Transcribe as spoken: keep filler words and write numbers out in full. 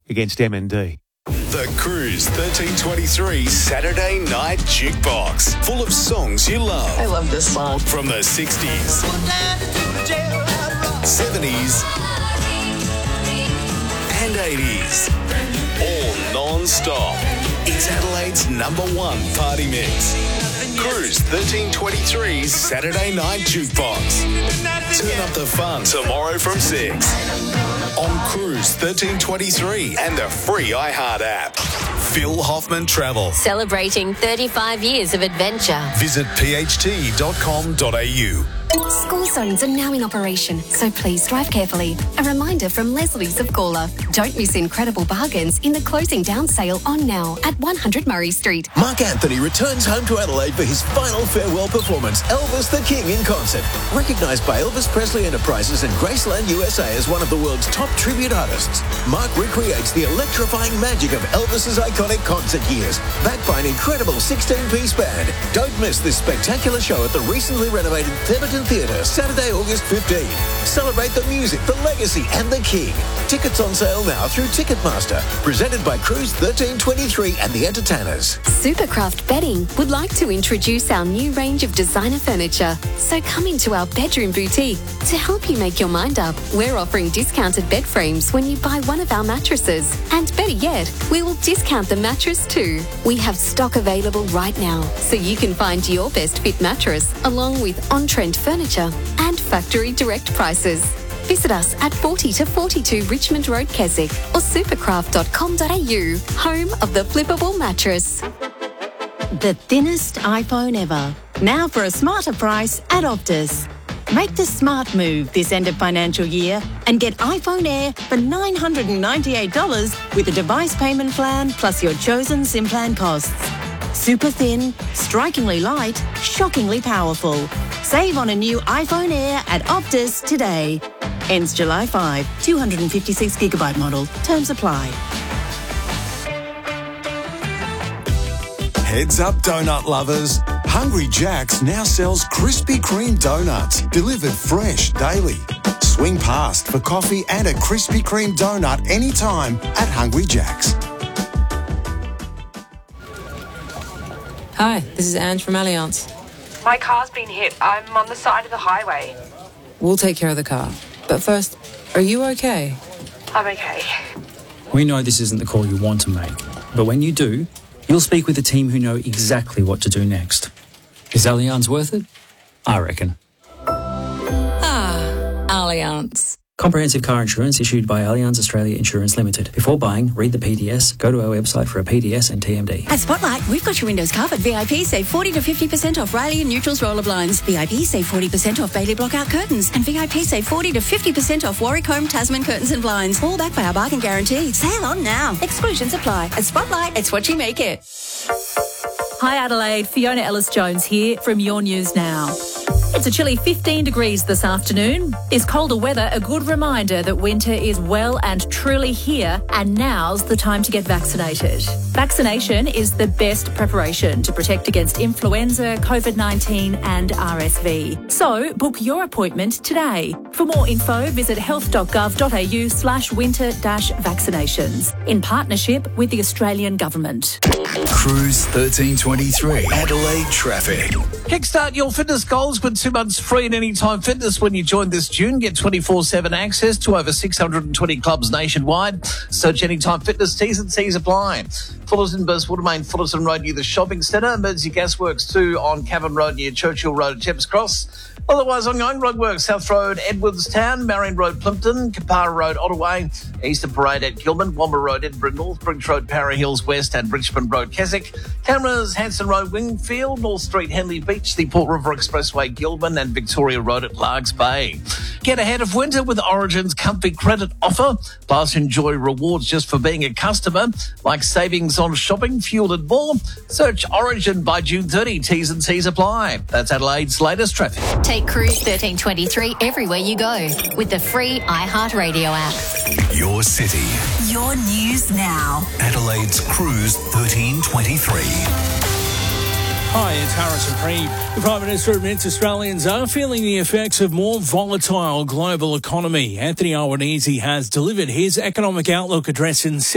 against M and D. The Cruise thirteen twenty-three Saturday Night Jukebox. Full of songs you love. I love this song. From the sixties, seventies, and eighties. All non-stop. It's Adelaide's number one party mix. Cruise thirteen twenty-three Saturday Night Jukebox. Turn up the fun tomorrow from six. On Cruise thirteen twenty-three and the free iHeart app. Phil Hoffman Travel. Celebrating thirty-five years of adventure. Visit p h t dot com dot a u. School zones are now in operation, so please drive carefully. A reminder from Leslie's of Gawler. Don't miss incredible bargains in the closing down sale on now at one hundred Murray Street. Mark Anthony returns home to Adelaide for his final farewell performance, Elvis the King in concert. Recognised by Elvis Presley Enterprises and Graceland U S A as one of the world's top tribute artists, Mark recreates the electrifying magic of Elvis's iconic concert years, backed by an incredible sixteen-piece band. Don't miss this spectacular show at the recently renovated Theberton Theatre, Saturday, August fifteenth. Celebrate the music, the legacy and the King. Tickets on sale now through Ticketmaster. Presented by Cruise thirteen twenty-three and the Entertainers. Supercraft Bedding would like to introduce our new range of designer furniture. So come into our bedroom boutique. To help you make your mind up, we're offering discounted bed frames when you buy one of our mattresses. And better yet, we will discount the mattress too. We have stock available right now, so you can find your best fit mattress along with on-trend furniture and factory direct prices. Visit us at forty to forty-two Richmond Road, Keswick or supercraft dot com dot a u, home of the flippable mattress. The thinnest iPhone ever. Now for a smarter price at Optus. Make the smart move this end of financial year and get iPhone Air for nine hundred ninety-eight dollars with a device payment plan plus your chosen SIM plan costs. Super thin, strikingly light, shockingly powerful. Save on a new iPhone Air at Optus today. Ends July fifth. two hundred fifty-six gigabyte model. Terms apply. Heads up, donut lovers. Hungry Jack's now sells Krispy Kreme donuts, delivered fresh daily. Swing past for coffee and a Krispy Kreme donut anytime at Hungry Jack's. Hi, this is Ange from Allianz. My car's been hit. I'm on the side of the highway. We'll take care of the car. But first, are you okay? I'm okay. We know this isn't the call you want to make, but when you do, you'll speak with a team who know exactly what to do next. Is Allianz worth it? I reckon. Ah, Allianz. Comprehensive car insurance issued by Allianz Australia Insurance Limited. Before buying, read the P D S, go to our website for a P D S and T M D. At Spotlight, we've got your windows covered. V I P save forty to fifty percent off Riley and Neutrals roller blinds. V I P save forty percent off Bailey Blockout curtains. And V I P save forty to fifty percent off Warwick Home Tasman curtains and blinds. All backed by our bargain guarantee. Sale on now. Exclusions apply. At Spotlight, it's what you make it. Hi Adelaide, Fiona Ellis-Jones here from Your News Now. It's a chilly fifteen degrees this afternoon. Is colder weather a good reminder that winter is well and truly here, and now's the time to get vaccinated? Vaccination is the best preparation to protect against influenza, COVID nineteen and R S V. So book your appointment today. For more info, visit health dot gov dot a u slash winter dash vaccinations in partnership with the Australian Government. Cruise thirteen twenty-three Adelaide traffic. Kickstart your fitness goals with two months free at Anytime Fitness when you join this June. Get twenty-four seven access to over six hundred twenty clubs nationwide. Search Anytime Fitness, T's and C's apply. Fullerton, Burswood Main, Fullerton Road near the shopping centre. Emergency gas works too on Cavan Road near Churchill Road at Cheps Cross. Otherwise, ongoing roadworks, South Road, Edwardstown, Marion Road, Plimpton, Kapara Road, Ottaway, Eastern Parade at Gilman, Womber Road, Edinburgh North, Bridge Road, Para Hills West and Richmond Road, Keswick. Cameras, Hanson Road, Wingfield, North Street, Henley Beach, the Port River Expressway, Gilman and Victoria Road at Largs Bay. Get ahead of winter with Origin's Comfy Credit offer. Plus, enjoy rewards just for being a customer, like savings on shopping, fuel and more. Search Origin by June thirtieth. T's and C's apply. That's Adelaide's latest traffic. Take Cruise thirteen twenty-three everywhere you go with the free iHeartRadio app. Your city. Your News Now. Adelaide's Cruise thirteen twenty-three. Hi, it's Harrison Preeve. The Prime Minister admits Australians are feeling the effects of more volatile global economy. Anthony Albanese has delivered his economic outlook address in